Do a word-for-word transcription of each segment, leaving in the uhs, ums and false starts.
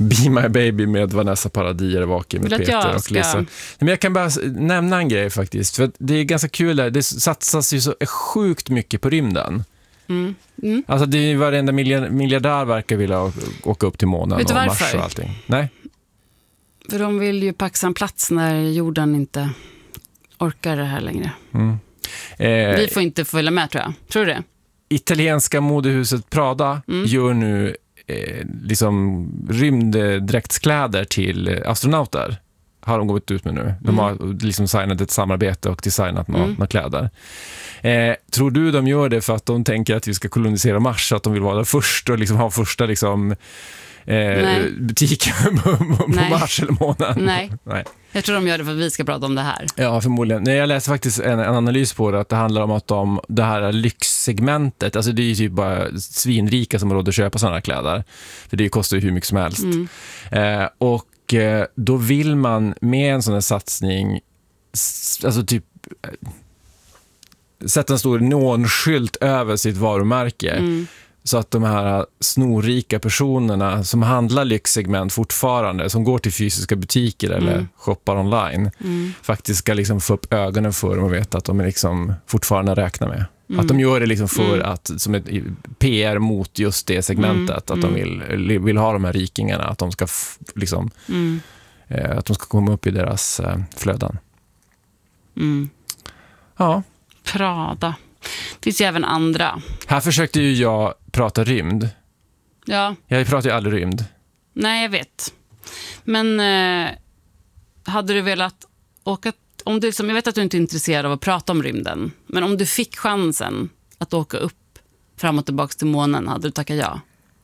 Be My Baby med Vanessa Paradis eller Vaken med Peter jag och ska... Lisa. Men jag kan bara nämna en grej faktiskt. För att det är ganska kul där. Det satsas ju så sjukt mycket på rymden. Mm. Mm. Alltså det är ju varenda miljardär verkar vilja åka upp till månen Vet du och varför? Mars och allting. Nej. För de vill ju paxa en plats när jorden inte orkar det här längre. Mm. Eh, Vi får inte följa med, tror jag. Tror du det? Italienska modehuset Prada Mm. gör nu eh, liksom rymddräktskläder till astronauter. Har de gått ut med nu. De Mm. har liksom signat ett samarbete och designat några, Mm. några kläder. Eh, tror du de gör det för att de tänker att vi ska kolonisera Mars, att de vill vara där först och liksom ha första liksom Eh, butiken på Nej. Mars eller månen? Nej. Nej. Jag tror de gör det för att vi ska prata om det här. Ja, förmodligen. Nej, jag läste faktiskt en, en analys på det, att det handlar om att de, det här lyxsegmentet, alltså det är ju typ bara svinrika som har råd att köpa sådana här kläder. För det kostar ju hur mycket som helst. Mm. Eh, och eh, då vill man med en sån här satsning s- alltså typ eh, sätta en stor neonskylt över sitt varumärke. Mm. Så att de här snorrika personerna som handlar lyxsegment fortfarande, som går till fysiska butiker eller Mm. shoppar online, Mm. faktiskt ska liksom få upp ögonen för dem och veta att de är liksom fortfarande räkna med. Mm. Att de gör det liksom för Mm. att, som ett P R mot just det segmentet, Mm. att de vill, vill ha de här rikingarna, att de ska f- liksom, Mm. eh, att de ska komma upp i deras eh, flöden. Mm. Ja. Prada. Det finns ju även andra. Här försökte ju jag prata rymd. Ja, Jag pratar ju aldrig rymd. nej jag vet. Men eh, hade du velat åka... Om du, som jag vet att du inte är intresserad av att prata om rymden. Men om du fick chansen att åka upp fram och tillbaka till månen, hade du tackat ja?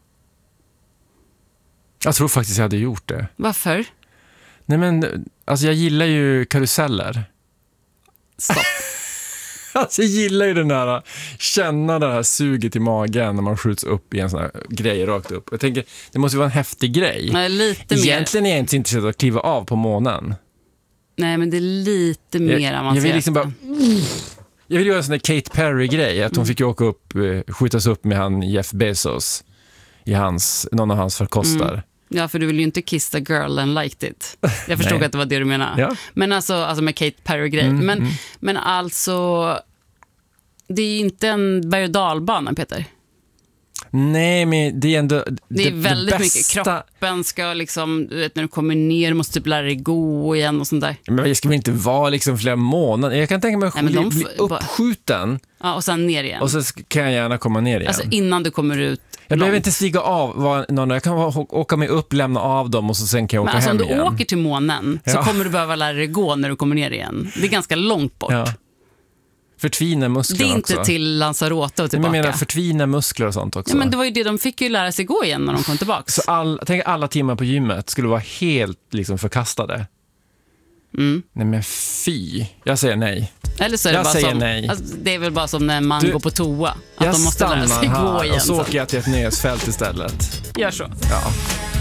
Jag tror faktiskt jag hade gjort det. Varför? Nej men, alltså jag gillar ju karuseller. Stopp. Alltså jag gillar ju den här, känna det här suget i magen när man skjuts upp i en sån här grej rakt upp. Jag tänker, det måste ju vara en häftig grej. Nej, lite mer. Egentligen är jag inte så intresserad av att kliva av på månen. Nej, men det är lite mer Jag, avancerat. jag vill liksom bara... Jag vill göra en sån där Kate Perry-grej, att hon Mm. fick ju åka upp, eh, skjutas upp med han Jeff Bezos i hans, någon av hans farkoster. Mm. Ja, för du vill ju inte kiss the girl and liked it. Jag förstod Nej. att det var det du menade. Ja. Men alltså, alltså med Kate Perry-grej. Mm, men, mm. men alltså, det är ju inte en berg- och dalbana, Peter. Nej, men det är ändå... Det är väldigt mycket. bästa... Kroppen ska liksom, du vet, när du kommer ner måste du lära dig gå igen och sånt där. Men jag ska väl inte vara liksom flera månader. Jag kan tänka mig att Nej, men bli, de bli f- bara- uppskjuten Ja, och sen ner igen. och så kan jag gärna komma ner igen. Alltså innan du kommer ut Jag behöver långt. inte stiga av var, någon, jag kan å- åka mig upp, lämna av dem och så sen kan jag åka Men alltså, hem om du igen. åker till månen så Ja. kommer du behöva lära dig gå när du kommer ner igen. Det är ganska långt bort. Ja. Förtvina Det musklerna är inte också. till Lanzarote och Men tillbaka. jag menar förtvina muskler och sånt också. Ja, men det var ju det, de fick ju lära sig gå igen när de kom tillbaka. Så all, tänk alla timmar på gymmet skulle vara helt liksom förkastade. Mm. Nej men fy. Jag säger nej. Eller så är det Jag bara säger som, nej. Alltså, det är väl bara som när man Du, går på toa. Att Jag de måste lära sig stannar gå här igen och så sen. åker jag till ett nöjesfält istället. Gör så. Ja.